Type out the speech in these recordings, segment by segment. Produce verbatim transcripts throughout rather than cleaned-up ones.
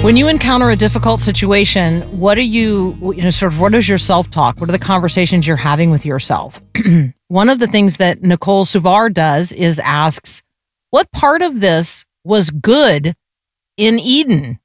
When you encounter a difficult situation, what are you, you know, sort of, what is your self-talk? What are the conversations you're having with yourself? One of the things that Nicole Suvar does is asks, what part of this was good in Eden?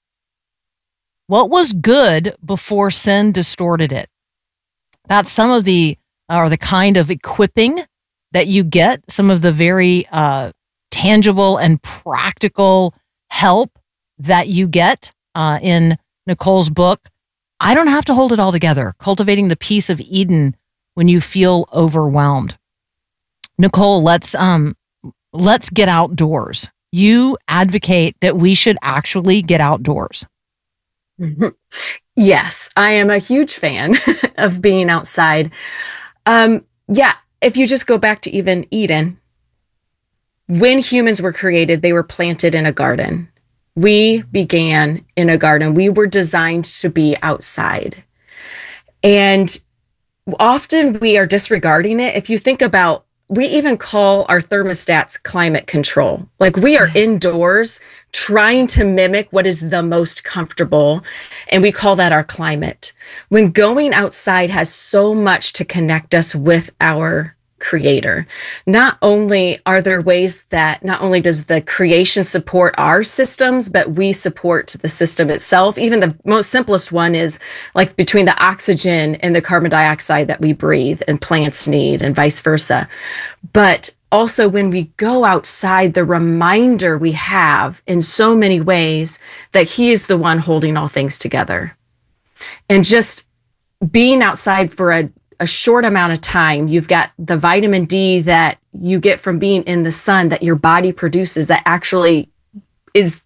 What was good before sin distorted it? That's some of the, or the kind of equipping that you get, some of the very uh, tangible and practical help that you get uh, in Nicole's book. I don't have to hold it all together. Cultivating the Peace of Eden when you feel overwhelmed. Nicole, let's um, let's get outdoors. You advocate that we should actually get outdoors. Mm-hmm. Yes, I am a huge fan of being outside. Um, yeah, if you just go back to even Eden, when humans were created, they were planted in a garden. We began in a garden. We were designed to be outside. And often we are disregarding it. If you think about, we even call our thermostats climate control. Like we are indoors trying to mimic what is the most comfortable. And we call that our climate. When going outside has so much to connect us with our Creator. Not only are there ways that not only does the creation support our systems, but we support the system itself. Even the most simplest one is like between the oxygen and the carbon dioxide that we breathe and plants need and vice versa. But also when we go outside, the reminder we have in so many ways that He is the one holding all things together. And just being outside for a a short amount of time, you've got the vitamin D that you get from being in the sun that your body produces that actually is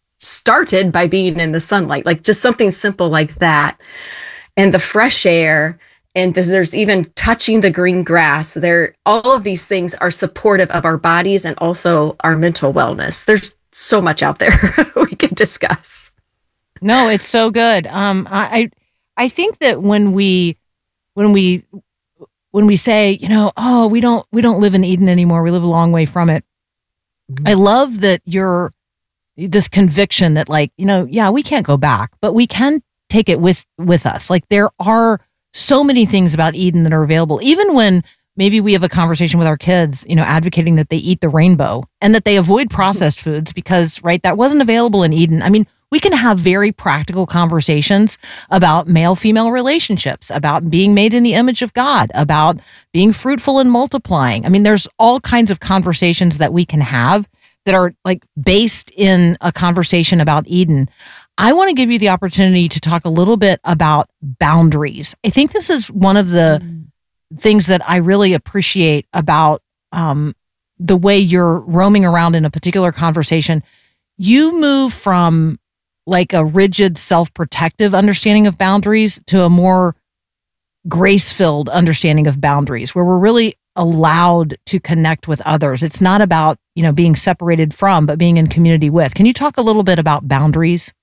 started by being in the sunlight, like just something simple like that. And the fresh air, and there's, there's even touching the green grass there. All of these things are supportive of our bodies and also our mental wellness. There's so much out there we can discuss. No, it's so good. Um, I, I think that when we, When we when we say, you know, oh, we don't we don't live in Eden anymore. We live a long way from it. Mm-hmm. I love that you're this conviction that, like, you know, yeah, we can't go back, but we can take it with with us. Like there are so many things about Eden that are available, even when maybe we have a conversation with our kids, you know, advocating that they eat the rainbow and that they avoid processed mm-hmm. foods because, right, that wasn't available in Eden. I mean, we can have very practical conversations about male-female relationships, about being made in the image of God, about being fruitful and multiplying. I mean, there's all kinds of conversations that we can have that are like based in a conversation about Eden. I want to give you the opportunity to talk a little bit about boundaries. I think this is one of the mm. things that I really appreciate about um, the way you're roaming around in a particular conversation. You move from like a rigid self-protective understanding of boundaries to a more grace-filled understanding of boundaries, where we're really allowed to connect with others. It's not about, you know, being separated from, but being in community with. Can you talk a little bit about boundaries?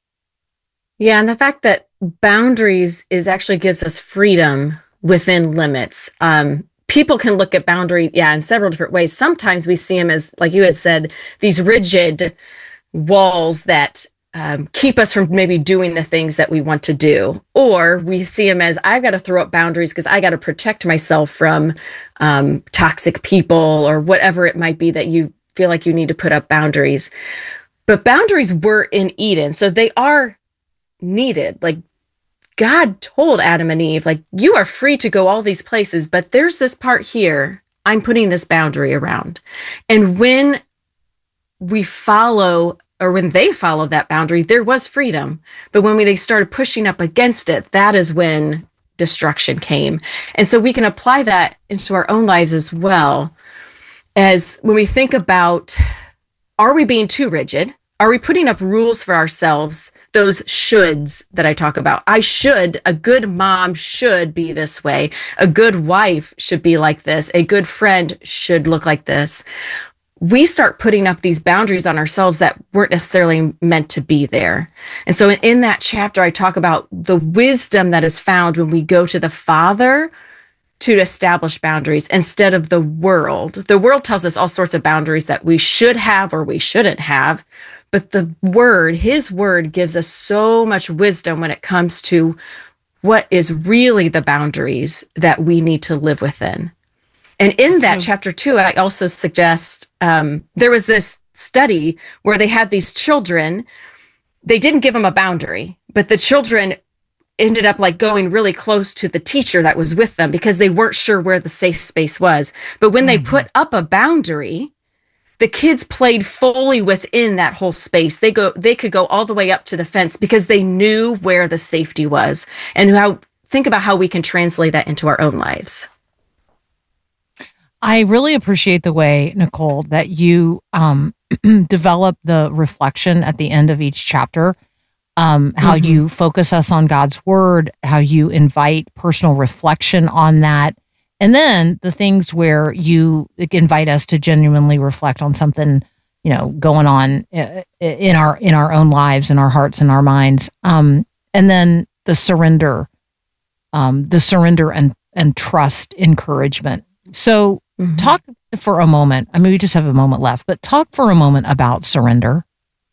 Yeah, and the fact that boundaries is actually gives us freedom within limits. Um, people can look at boundary, yeah, in several different ways. Sometimes we see them as, like you had said, these rigid walls that Um, keep us from maybe doing the things that we want to do. Or we see them as, I've got to throw up boundaries because I got to protect myself from um, toxic people or whatever it might be that you feel like you need to put up boundaries. But boundaries were in Eden, so they are needed. Like God told Adam and Eve, like, you are free to go all these places, but there's this part here I'm putting this boundary around. And when we follow or when they followed that boundary, there was freedom. But when we, they started pushing up against it, that is when destruction came. And so we can apply that into our own lives as well. As when we think about, are we being too rigid? Are we putting up rules for ourselves? Those shoulds that I talk about. I should, a good mom should be this way. A good wife should be like this. A good friend should look like this. We start putting up these boundaries on ourselves that weren't necessarily meant to be there. And so in that chapter, I talk about the wisdom that is found when we go to the Father to establish boundaries instead of the world. The world tells us all sorts of boundaries that we should have or we shouldn't have. But the word, his word, gives us so much wisdom when it comes to what is really the boundaries that we need to live within. And in that so, chapter two, I also suggest um, there was this study where they had these children. They didn't give them a boundary, but the children ended up like going really close to the teacher that was with them because they weren't sure where the safe space was. But when mm-hmm. they put up a boundary, the kids played fully within that whole space. They go, they could go all the way up to the fence because they knew where the safety was. And how, think about how we can translate that into our own lives. I really appreciate the way, Nicole, that you um, develop the reflection at the end of each chapter, um, how mm-hmm. you focus us on God's word, how you invite personal reflection on that. And then the things where you invite us to genuinely reflect on something, you know, going on in our in our own lives, in our hearts and our minds. Um, and then the surrender, um, the surrender and and trust encouragement. So mm-hmm. talk for a moment. I mean, we just have a moment left, but talk for a moment about surrender.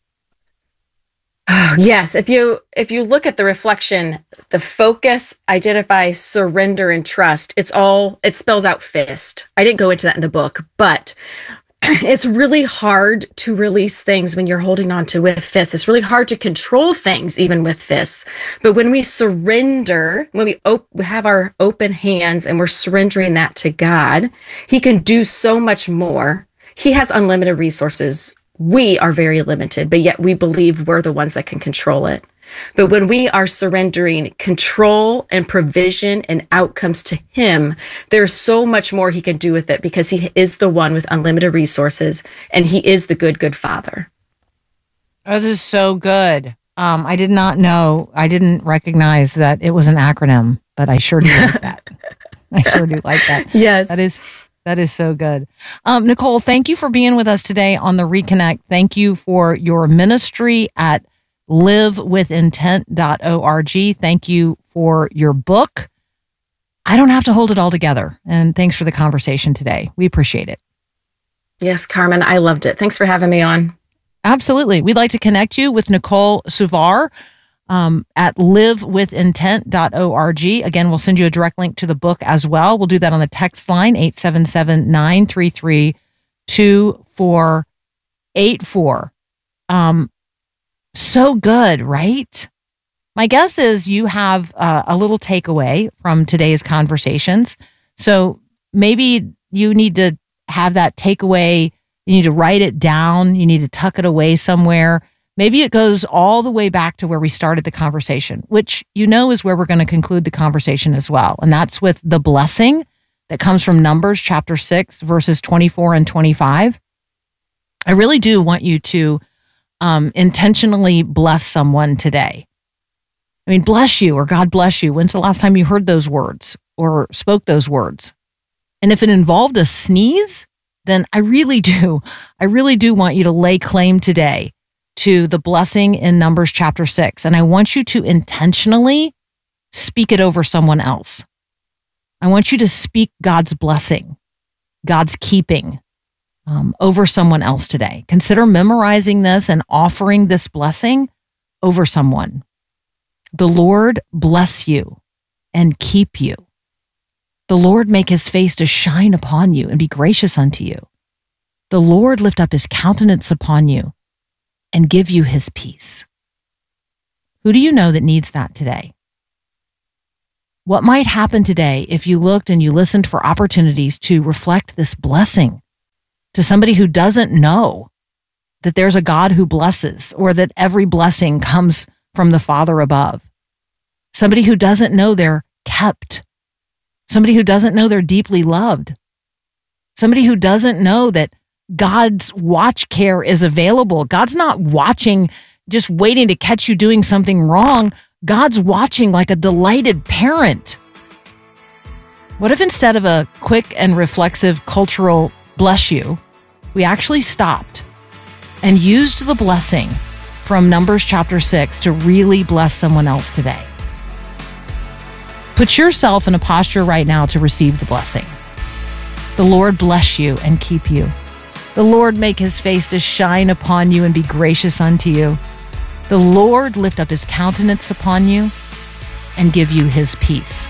Yes, if you if you look at the reflection, the focus identifies surrender and trust. It's all, it spells out fist. I didn't go into that in the book, but it's really hard to release things when you're holding on to with fists. It's really hard to control things even with fists. But when we surrender, when we op- have our open hands and we're surrendering that to God, he can do so much more. He has unlimited resources. We are very limited, but yet we believe we're the ones that can control it. But when we are surrendering control and provision and outcomes to him, there's so much more he can do with it because he is the one with unlimited resources and he is the good, good father. Oh, this is so good. Um, I did not know, I didn't recognize that it was an acronym, but I sure do like that. I sure do like that. Yes. That is That is so good. Um, Nicole, thank you for being with us today on the Reconnect. Thank you for your ministry at live with intent dot org. Thank you for your book. I don't have to hold it all together. And thanks for the conversation today. We appreciate it. Yes, Carmen, I loved it. Thanks for having me on. Absolutely. We'd like to connect you with Nicole Suvar um, at live with intent dot org. Again, we'll send you a direct link to the book as well. We'll do that on the text line, eight seven seven, nine three three, two four eight four. Um, so good, right? My guess is you have uh, a little takeaway from today's conversations. So maybe you need to have that takeaway. You need to write it down. You need to tuck it away somewhere. Maybe it goes all the way back to where we started the conversation, which you know is where we're going to conclude the conversation as well. And that's with the blessing that comes from Numbers chapter six, verses twenty-four and twenty-five. I really do want you to um, intentionally bless someone today. I mean, bless you or God bless you. When's the last time you heard those words or spoke those words? And if it involved a sneeze, then I really do, I really do want you to lay claim today to the blessing in Numbers chapter six. And I want you to intentionally speak it over someone else. I want you to speak God's blessing, God's keeping um, over someone else today. Consider memorizing this and offering this blessing over someone. The Lord bless you and keep you. The Lord make his face to shine upon you and be gracious unto you. The Lord lift up his countenance upon you and give you his peace. Who do you know that needs that today? What might happen today if you looked and you listened for opportunities to reflect this blessing to somebody who doesn't know that there's a God who blesses or that every blessing comes from the Father above? Somebody who doesn't know they're kept. Somebody who doesn't know they're deeply loved. Somebody who doesn't know that God's watch care is available. God's not watching, just waiting to catch you doing something wrong. God's watching like a delighted parent. What if instead of a quick and reflexive cultural bless you, we actually stopped and used the blessing from Numbers chapter six to really bless someone else today? Put yourself in a posture right now to receive the blessing. The Lord bless you and keep you. The Lord make his face to shine upon you and be gracious unto you. The Lord lift up his countenance upon you and give you his peace.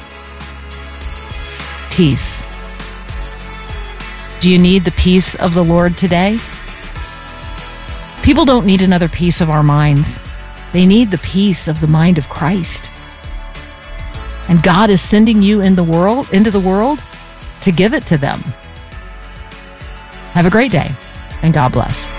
Peace. Do you need the peace of the Lord today? People don't need another piece of our minds. They need the peace of the mind of Christ. And God is sending you in the world, into the world to give it to them. Have a great day, and God bless.